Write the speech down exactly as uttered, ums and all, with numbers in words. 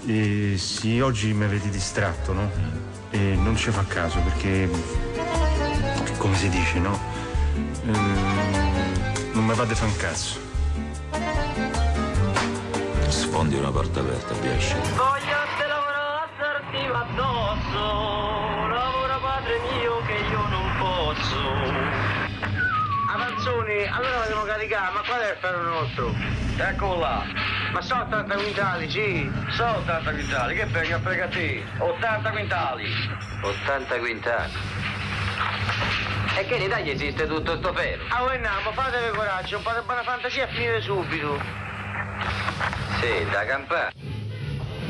Eh, sì, oggi mi avete distratto, no? E non ci fa caso perché, come si dice, no? Ehm, non mi fate fa un cazzo. Sfondi una porta aperta, piace. Voglio te lavorare assertiva addosso, lavora padre mio che io non posso. Avanzoni, allora dobbiamo caricare, ma qual è il ferro nostro? Eccolo là. Ma sono ottanta quintali, sì. Sono ottanta quintali, che frega, frega te? ottanta quintali. ottanta quintali. E che in Italia esiste tutto sto ferro? Ah, voi andiamo, fatevi coraggio, un po' di buona fantasia e finire subito. Sì, da campare.